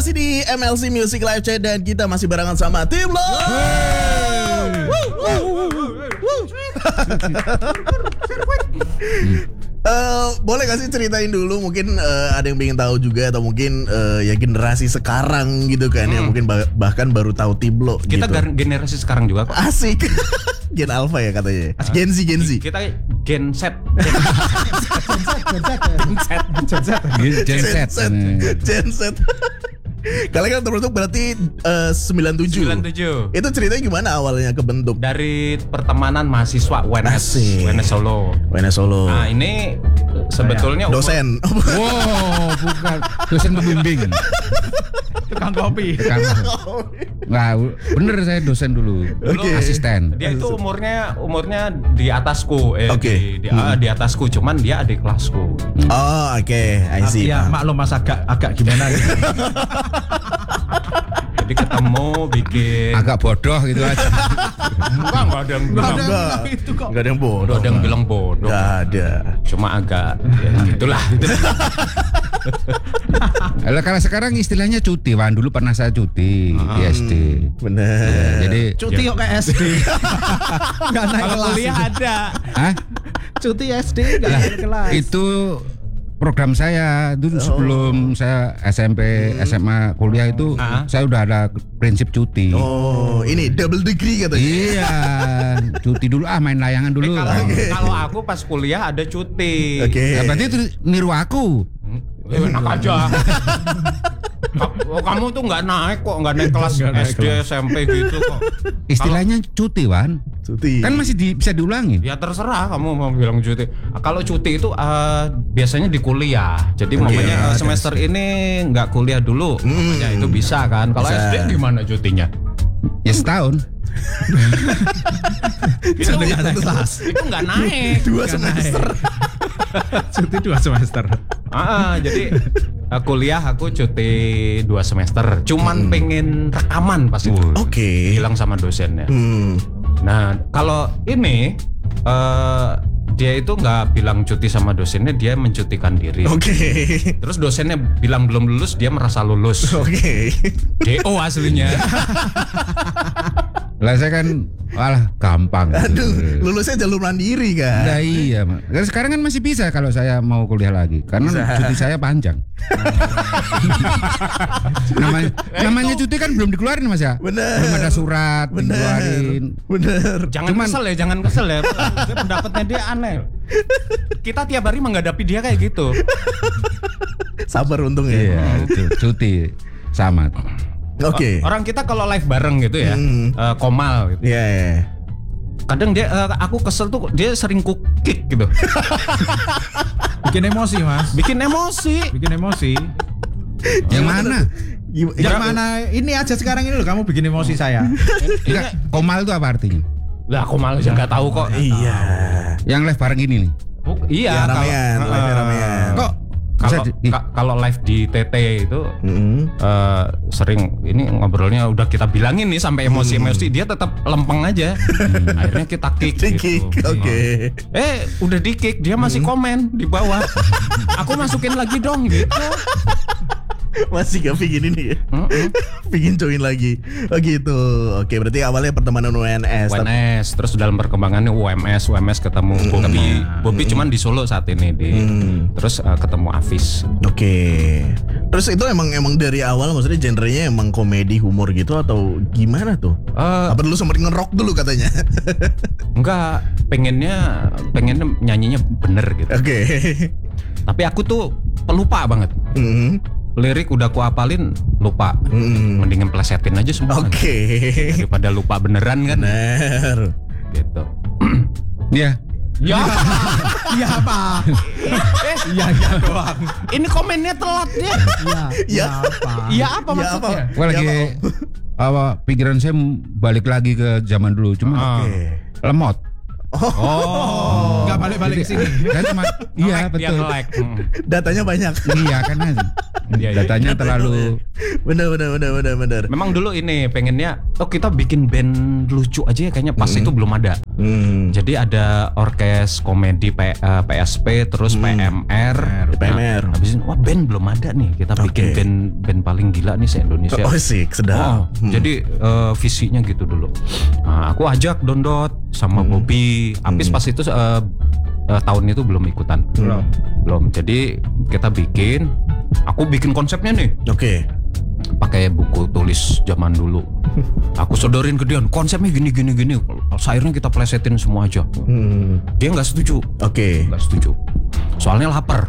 masih di MLC Music Live Chat dan kita masih barengan sama tim lo. Boleh gak sih ceritain dulu mungkin ada yang pengen tahu juga atau mungkin ya generasi sekarang gitu kan ya mungkin bahkan baru tahu Tiblo kita gitu. Generasi sekarang juga kok. Asik. Gen Alpha ya katanya. Gen Z. Kita Gen Z. Gen Z. Kalian kan terbentuk berarti 97. Itu ceritanya gimana awalnya kebentuk? Dari pertemanan mahasiswa UNS Solo. Nah ini sebetulnya dosen. Wow, bukan dosen pembimbing. Tukang kopi. Nah, bener saya dosen dulu. Asisten. Dia itu umurnya di atasku. Di atasku, cuman dia adik kelasku. Oh, oke. I see. Ya, maklum Mas agak gimana gitu. Jadi ketemu bikin agak bodoh gitu aja. Enggak ada yang bilang itu kok. Enggak ada yang bodoh. Enggak ada yang bilang bodoh. Enggak ada. Cuma agak ya, itulah. Kalau sekarang istilahnya cuti, Wan. Dulu pernah saya cuti di SD. Bener. Ya, jadi cuti kok ke SD. Enggak naik kalau kelas. kuliah ada. Hah? Cuti SD enggak naik kelas. Itu program saya dulu sebelum saya SMP, SMA, kuliah itu saya udah ada prinsip cuti. Oh, ini double degree katanya. Iya, cuti dulu main layangan dulu. Kalau aku pas kuliah ada cuti. Oke. Berarti itu niru aku. Enak aja. Kamu tuh nggak naik kelas SD SMP gitu kok. Istilahnya cuti, Wan. Cuti. Kan masih bisa diulangi. Ya terserah kamu mau bilang cuti. Kalau cuti itu biasanya di kuliah. Jadi mamanya semester ini nggak kuliah dulu. Mamanya itu bisa kan. Kalau SD gimana cutinya? Ya setahun. Itu nggak naik. 2 semester. Cuti 2 semester. Jadi kuliah aku cuti 2 semester. Cuman pengen rekaman pas itu. Oke. Bilang sama dosennya. Nah kalau ini dia itu nggak bilang cuti sama dosennya, dia mencutikan diri. Terus dosennya bilang belum lulus, dia merasa lulus. DO aslinya. Lah saya kan gampang. Aduh, lulusnya jalur mandiri kan. Nah iya, Mas. Sekarang kan masih bisa kalau saya mau kuliah lagi karena cuti saya panjang. namanya cuti kan belum dikeluarin, Mas ya. Bener. Belum ada surat dikeluarin. Bener. Jangan kesel ya. Pendapatnya dia aneh. Kita tiap hari menghadapi dia kayak gitu. Sabar untung ya. Iya, cuti sama. Orang kita kalau live bareng gitu ya, Komal gitu. Iya. Kadang dia aku kesel tuh dia sering kick gitu. Bikin emosi, Mas. Bikin emosi. Yang mana? Yang mana ini aja sekarang ini loh, kamu bikin emosi saya. Enggak, Komal itu apa artinya? Lah Komal aja nggak tahu kok. Iya. Yang live bareng ini nih. Iya, ramean. Kok kalau live di TT itu sering ini ngobrolnya udah kita bilangin nih sampai emosi dia tetap lempeng aja. Akhirnya kita kick gitu. Oke. Udah di kick dia masih komen di bawah. Aku masukin lagi dong gitu. Masih gak pingin ini ya? Pingin join lagi. Oh gitu. Oke, berarti awalnya pertemanan UNS. Terus dalam perkembangannya UMS ketemu Bobby cuman di Solo saat ini terus ketemu Afis. Oke. Terus itu emang dari awal maksudnya genrenya emang komedi humor gitu atau gimana tuh? Apa dulu sempet nge-rock dulu katanya? Enggak, pengennya nyanyinya bener gitu. Oke. Tapi aku tuh pelupa banget. Lirik udah aku apalin lupa. Mendingan plesetin aja semua. Daripada lupa beneran kan. Bener. Gitu. Iya. Ya. Iya apa? Iya doang. Ini komennya telat ya. Iya apa? Iya apa maksudnya? Gua lagi pikiran saya balik lagi ke zaman dulu, cuma lemot. Enggak nggak balik-balik ke sini. Saya cuma iya Nge-like, dia betul. nge-like. Datanya banyak. Iya karena Iya, iya. datanya terlalu Bener. Memang dulu ini pengennya kita bikin band lucu aja ya, kayaknya pas itu belum ada. Jadi ada orkes komedi PSP terus PMR. PMR. Nah, habis itu wah band belum ada nih, kita bikin Oke. band paling gila nih se-Indonesia. Oh sih, sedap. Jadi visinya gitu dulu. Nah, aku ajak Dondot sama Bobby. Apis pas itu tahun itu belum ikutan. Belum. Jadi kita bikin. Aku bikin konsepnya nih. Oke. Pakai buku tulis zaman dulu. Aku sodorin ke dia, konsepnya gini. Akhirnya kita plesetin semua aja. Dia nggak setuju. Oke. Nggak setuju. Soalnya lapar.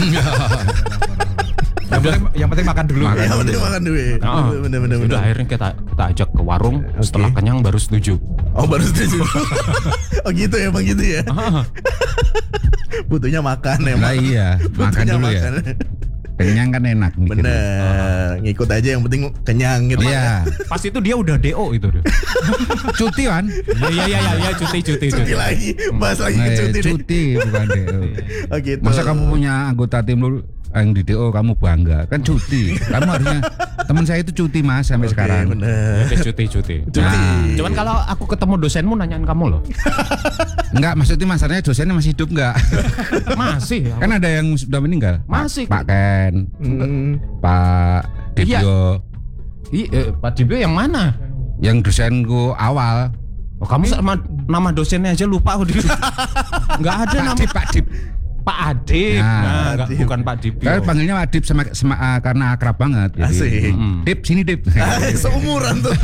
Yang penting makan dulu. Ya penting makan duit. Bener. Udah akhirnya kita ajak ke warung. Setelah kenyang baru setuju. Oh baru setuju. Oh gitu ya, Bang gitu ya. Butuhnya makan ya. Nah iya, makan Butuhnya dulu ya. Kenyang kan enak mikirnya. Bener. Ngikut aja yang penting kenyang gitu. Iya. Pas itu dia udah DO itu dia. Cuti kan? Iya cuti. Cuti lagi. Bahas lagi Nah, ke cuti nih. cuti bukan DO. Oh gitu. Masa kamu punya anggota tim lu yang di DO kamu bangga? Kan cuti. Kamu harusnya teman saya itu cuti Mas sampai Oke, sekarang. bener. Dia cuti. Nah, Cuman kalau aku ketemu dosenmu nanyain kamu loh. enggak maksudnya masalahnya dosennya masih hidup enggak? Masih. Kan ada yang sudah meninggal. Masih. Pak Ken, Pak Dibyo. Pak Dibyo yang mana? Yang dosenku awal. Oh, kamu sama nama dosennya aja lupa aku. Enggak ada nama Pak Dip. Pak Adip. Nah, Enggak, Adip. bukan Pak Dibyo. Kan panggilnya Pak Dip karena akrab banget. Asik. Dip sini Dip. Seumuran tuh.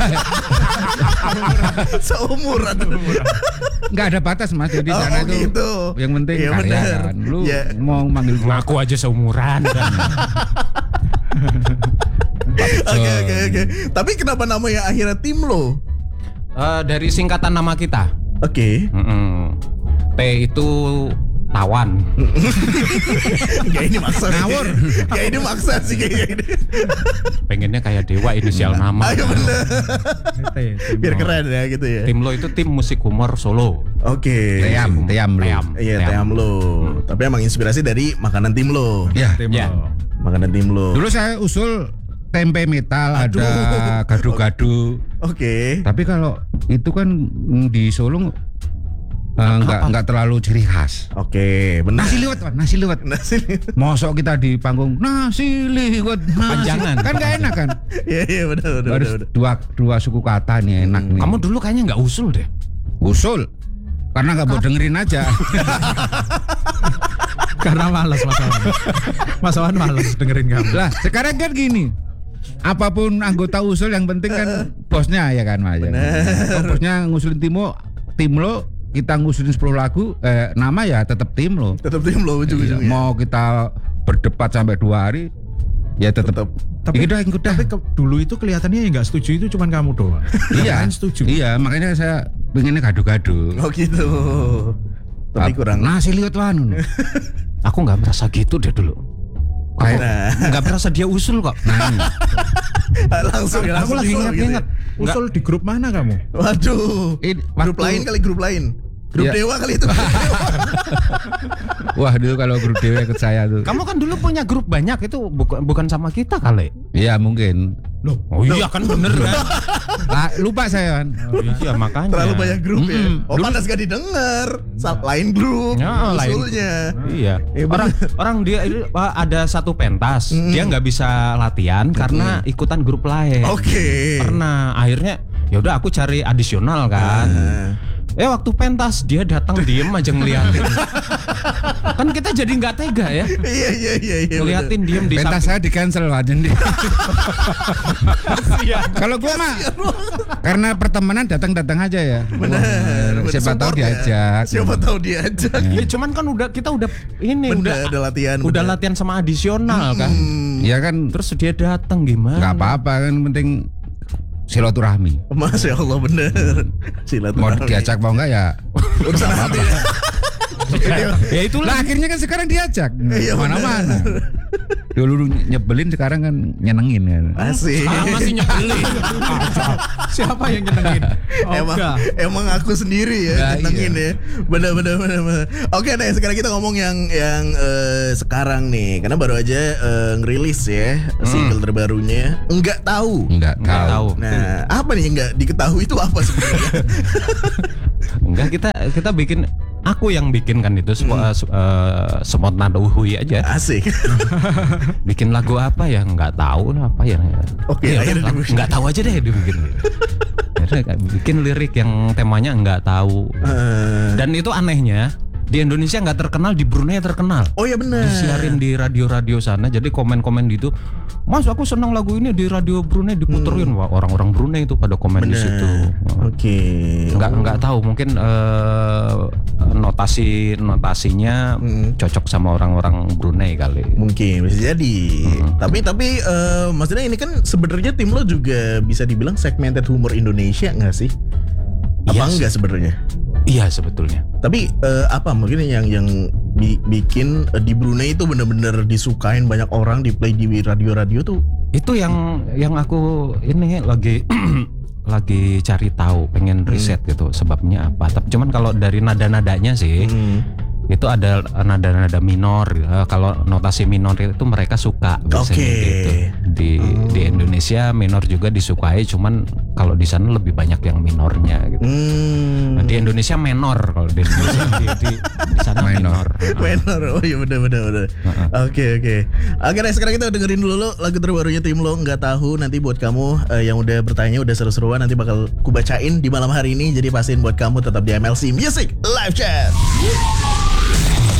Seumuran. Enggak ada batas Mas. Jadi Oh, sana itu gitu. yang penting Iya, karya bener. kan. Lu Iya. mau manggil gua Ngaku aja seumuran kan. Oke. Tapi kenapa namanya akhirnya tim lo? Dari singkatan nama kita. Oke. T itu tawan. Kayak ini maksa. Ngawur. Kayak ini maksa sih kayaknya ini. Pengennya kayak Dewa inisial nama. Ayo bener. Biar keren ya gitu ya. Tim lo itu tim musik humor Solo. Oke. Team lu. Iya, team lo. Tapi emang inspirasi dari makanan tim lo. Ya. Ya. Makanan tim lo. Dulu saya usul tempe metal, ada gado-gado. Oke. Tapi kalau itu kan di Solo nggak terlalu ciri khas. Oke, benar. Nasi liwet, Pak, nasi liwet. Nasi liwet. Mosok kita di panggung nasi liwet, Panjangan. kan gak enak kan? Iya, benar. Harus dua suku kata nih enak nih. Kamu dulu kayaknya nggak usul deh. usul karena nggak mau dengerin aja. Karena malas Mas Awan malas dengerin kamu. Lah sekarang kan gini. Apapun anggota usul yang penting kan bosnya ya kan Mas. Kalau bosnya ngusulin tim lo kita ngusulin 10 lagu nama ya tetap tim lo. Tetap tim lo ujung-ujungnya. Mau kita berdebat sampai 2 hari ya tetap. Tapi ikut dah. dulu itu kelihatannya yang nggak setuju itu cuman kamu doang. Iya, Yang setuju. Iya, makanya saya pengennya gado-gado. Oh gitu. Tapi kurang. Nasi liwet wan. Aku nggak merasa gitu deh dulu. Kayak Nggak merasa dia usul kok. langsung Aku lagi ingat-ingat. Usul di grup mana kamu? Waduh. Grup lain kali grup lain. Grup Iya. Dewa kali itu. Wah dulu kalau grup dewa ikut saya tuh. Kamu kan dulu punya grup banyak itu bukan sama kita kali. Iya mungkin. Oh iya kan bener kan. Lupa saya kan. Oh, iya makanya. Terlalu banyak grup ya. Oh pantas gak didengar. Lain grup. Ya, lain. Usulnya. Iya. Orang dia ada satu pentas, dia nggak bisa latihan karena ikutan grup lain. Oke. Karena akhirnya ya udah aku cari adisional kan. Waktu pentas dia datang diem aja ngeliatin. Kan kita jadi nggak tega ya. Iya. Ngeliatin diem di Pentas saya di cancel aja nih. Kalau gua mah karena pertemanan datang aja ya. Benar. Siapa tahu diajak. Siapa tahu diajak. Iya, cuman kan kita udah ini Bener, udah latihan. udah latihan sama adisional kan. Iya kan. Terus dia datang gimana? Nggak apa-apa kan penting silaturahmi. Masya Allah bener. Mau diajak mau enggak ya Urusan hati. Ya itulah. Lah akhirnya kan sekarang diajak Iya, mana-mana. Dulu nyebelin, sekarang kan nyenengin kan. Asik. Sekarang masih nyebelin. Siapa yang nyenengin? Emang aku sendiri ya Nah, nyenengin ya. Bener. Oke deh, sekarang kita ngomong yang sekarang nih, karena baru aja ngerilis ya single terbarunya. Enggak tahu. Enggak tahu. Nah, apa nih yang enggak diketahui itu apa sebenarnya? Enggak, kita bikin, aku yang bikin kan itu semot nada uhui aja. Asik. Bikin lagu apa ya nggak tahu lah apa ya. Oke, Ya udah, akhirnya dibikin. nggak tahu aja deh dibikin. Akhirnya bikin lirik yang temanya nggak tahu. Dan itu anehnya di Indonesia nggak terkenal, di Brunei terkenal. Oh ya benar. Disiarin di radio-radio sana. Jadi komen-komen gitu, Mas aku senang lagu ini di radio Brunei diputerin. Wah, orang-orang Brunei itu pada komen di situ. Oke. Nggak tahu, mungkin notasinya cocok sama orang-orang Brunei kali. Mungkin bisa jadi. Tapi maksudnya ini kan sebenarnya tim lo juga bisa dibilang segmented humor Indonesia nggak sih? Apa Iya sih. enggak sebenarnya? Iya sebetulnya. Tapi apa mungkin yang bikin di Brunei itu benar-benar disukain banyak orang, di play di radio-radio tuh? Itu yang aku ini lagi lagi cari tahu, pengen riset gitu sebabnya apa. Tapi cuman kalau dari nada-nadanya sih itu ada nada-nada minor. Kalau notasi minor itu mereka suka biasanya gitu. Di Indonesia minor juga disukai, cuman kalau di sana lebih banyak yang minornya gitu. Nah, di Indonesia menor, kalau di Indonesia di sana minor. Menor. Oh iya benar. Oke. Oke deh, sekarang kita dengerin dulu lagu terbarunya tim lo, Nggak Tahu. Nanti buat kamu yang udah bertanya, udah seru-seruan, nanti bakal kubacain di malam hari ini. Jadi pastiin buat kamu tetap di MLC Music Live Chat.